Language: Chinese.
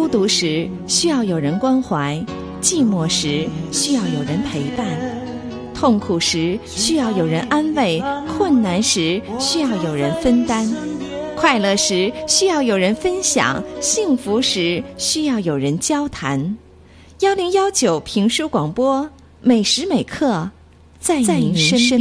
孤独时需要有人关怀，寂寞时需要有人陪伴，痛苦时需要有人安慰，困难时需要有人分担，快乐时需要有人分享，幸福时需要有人交谈。1019评书广播，每时每刻在您身边。